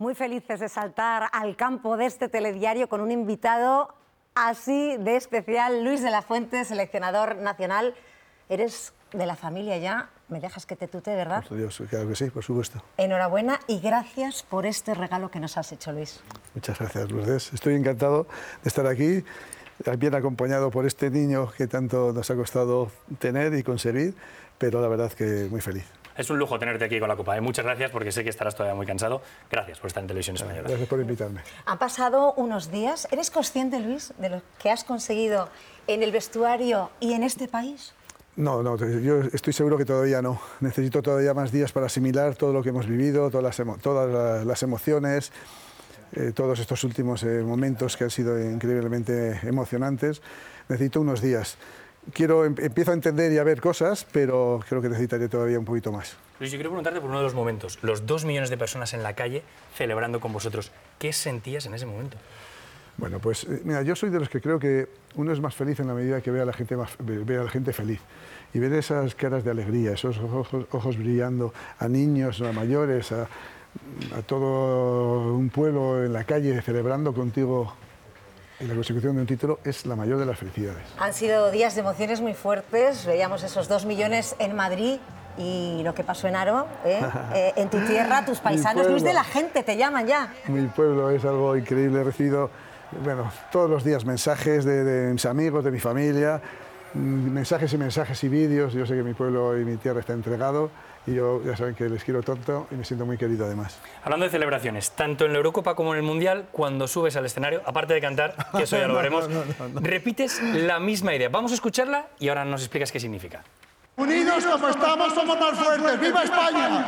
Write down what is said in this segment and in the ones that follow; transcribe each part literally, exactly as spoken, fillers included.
muy felices de saltar al campo de este telediario con un invitado así de especial, Luis de la Fuente, seleccionador nacional. Eres de la familia ya, me dejas que te tutee, ¿verdad? Por Dios, claro que sí, por supuesto. Enhorabuena y gracias por este regalo que nos has hecho, Luis. Muchas gracias, Lourdes. Estoy encantado de estar aquí, bien acompañado por este niño que tanto nos ha costado tener y conseguir, pero la verdad que muy feliz. Es un lujo tenerte aquí con la Copa, ¿eh? Muchas gracias, porque sé que estarás todavía muy cansado. Gracias por estar en Televisión Española. Gracias por invitarme. Han pasado unos días. ¿Eres consciente, Luis, de lo que has conseguido en el vestuario y en este país? No, no, yo estoy seguro que todavía no. Necesito todavía más días para asimilar todo lo que hemos vivido, todas las, emo todas las emociones, eh, todos estos últimos eh, momentos que han sido increíblemente emocionantes. Necesito unos días. Quiero, empiezo a entender y a ver cosas, pero creo que necesitaré todavía un poquito más. Luis, yo quiero preguntarte por uno de los momentos. Los dos millones de personas en la calle celebrando con vosotros. ¿Qué sentías en ese momento? Bueno, pues mira, yo soy de los que creo que uno es más feliz en la medida que ve a la gente, más, ve a la gente feliz. Y ver esas caras de alegría, esos ojos, ojos brillando, a niños, a mayores, a, a todo un pueblo en la calle celebrando contigo en la consecución de un título, es la mayor de las felicidades. Han sido días de emociones muy fuertes. Veíamos esos dos millones en Madrid y lo que pasó en Aro, ¿eh? eh, en tu tierra, tus paisanos. Luis de la Gente, te llaman ya. Mi pueblo es algo increíble. He recibido, bueno, todos los días mensajes de, de mis amigos, de mi familia, mensajes y mensajes y vídeos. Yo sé que mi pueblo y mi tierra está entregado y yo ya saben que les quiero tanto y me siento muy querido además. Hablando de celebraciones, tanto en la Eurocopa como en el Mundial, cuando subes al escenario, aparte de cantar, que eso ya lo veremos, no, no, no, no. repites la misma idea. Vamos a escucharla y ahora nos explicas qué significa. Unidos como estamos, somos más fuertes. ¡Viva España!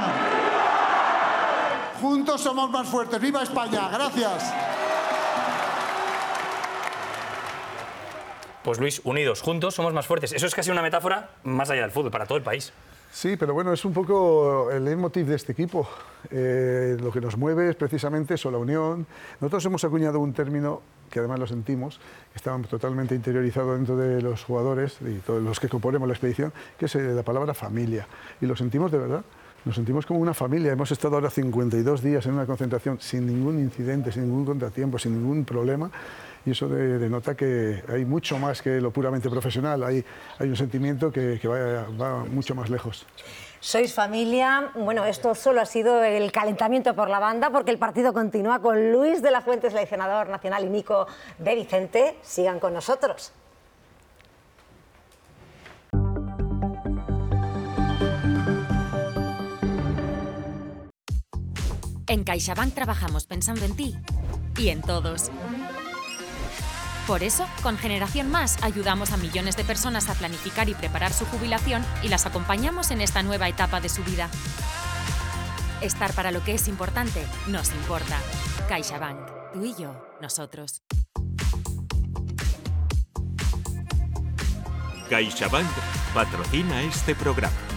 Juntos somos más fuertes. ¡Viva España! Gracias. Pues Luis, unidos, juntos somos más fuertes. Eso es casi una metáfora más allá del fútbol, para todo el país. Sí, pero bueno, es un poco el leitmotiv de este equipo. Eh, lo que nos mueve es precisamente eso, la unión. Nosotros hemos acuñado un término que además lo sentimos, que estaba totalmente interiorizado dentro de los jugadores y todos los que componemos la expedición, que es la palabra familia. Y lo sentimos de verdad. Nos sentimos como una familia. Hemos estado ahora cincuenta y dos días en una concentración sin ningún incidente, sin ningún contratiempo, sin ningún problema. Y eso denota que hay mucho más que lo puramente profesional. Hay, hay un sentimiento que, que va, va mucho más lejos. Sois familia. Bueno, esto solo ha sido el calentamiento por la banda, porque el partido continúa con Luis de la Fuente, seleccionador nacional, y Nico de Vicente. Sigan con nosotros. En CaixaBank trabajamos pensando en ti y en todos. Por eso, con Generación Más ayudamos a millones de personas a planificar y preparar su jubilación y las acompañamos en esta nueva etapa de su vida. Estar para lo que es importante nos importa. CaixaBank, tú y yo, nosotros. CaixaBank patrocina este programa.